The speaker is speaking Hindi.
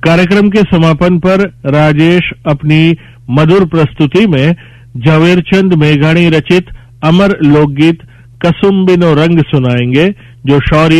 कार्यक्रम के समापन पर राजेश अपनी मधुर प्रस्तुति में झवेरचंद मेघाणी रचित अमर लोकगीत कसुम्बिनो रंग सुनाएंगे, जो शौर्य